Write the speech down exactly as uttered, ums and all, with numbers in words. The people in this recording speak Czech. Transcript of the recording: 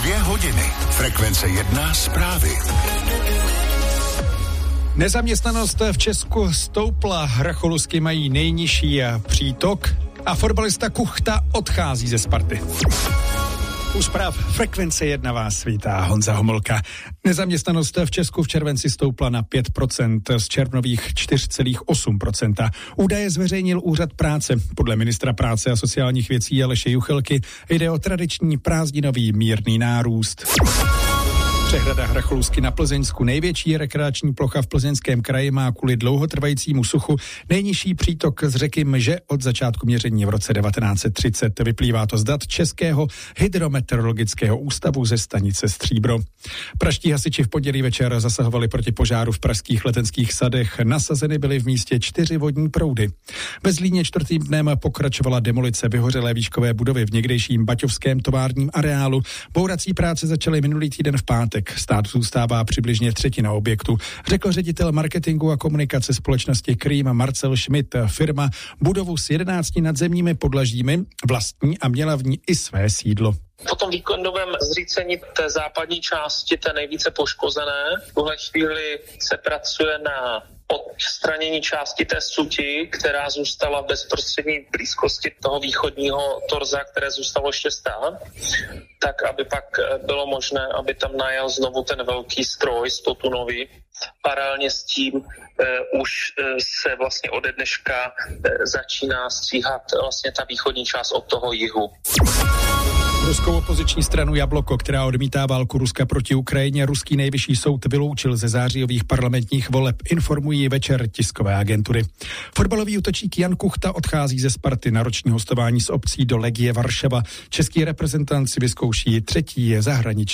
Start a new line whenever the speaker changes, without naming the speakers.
Dvě hodiny. Frekvence jedna zprávy.
Nezaměstnanost v Česku stoupla, Racholusky mají nejnižší přítok a fotbalista Kuchta odchází ze Sparty. U zpráv Frekvence jedna vás vítá Honza Homolka. Nezaměstnanost v Česku v červenci stoupla na pět procent z červnových čtyři celá osm procenta. Údaje zveřejnil Úřad práce. Podle ministra práce a sociálních věcí Aleše Juchelky jde o tradiční prázdninový mírný nárůst. Přehrada Racholusky na Plzeňsku, největší rekreační plocha v Plzeňském kraji, má kvůli dlouhotrvajícímu suchu nejnižší přítok z řeky Mže od začátku měření v roce devatenáct set třicet. Vyplývá to z dat Českého hydrometeorologického ústavu ze stanice Stříbro. Pražští hasiči v pondělí večer zasahovali proti požáru v pražských Letenských sadech. Nasazeny byly v místě čtyři vodní proudy. Ve Zlíně čtvrtým dnem pokračovala demolice vyhořelé výškové budovy v někdejším baťovském továrním areálu. Bourací práce začaly minulý týden v pátek. Stát zůstává přibližně třetina objektu, řekl ředitel marketingu a komunikace společnosti Krým Marcel Schmidt. Firma budovu s jedenácti nadzemními podlažími vlastní a měla v ní i své sídlo.
Po tom víkendovém zřícení té západní části, té nejvíce poškozené, v tuhle chvíli se pracuje na odstranění části té suti, která zůstala v bezprostřední blízkosti toho východního torza, které zůstalo ještě stát, tak aby pak bylo možné, aby tam najel znovu ten velký stroj stotunový. Paralelně s tím eh, už eh, se vlastně ode dneška eh, začíná stříhat vlastně ta východní část od toho jihu.
Ruskou opoziční stranu Jabloko, která odmítá válku Ruska proti Ukrajině, ruský nejvyšší soud vyloučil ze zářijových parlamentních voleb, informují Večer tiskové agentury. Fotbalový útočník Jan Kuchta odchází ze Sparty na roční hostování s opcí do Legie Varšava. Český reprezentant si vyzkouší třetí zahraniční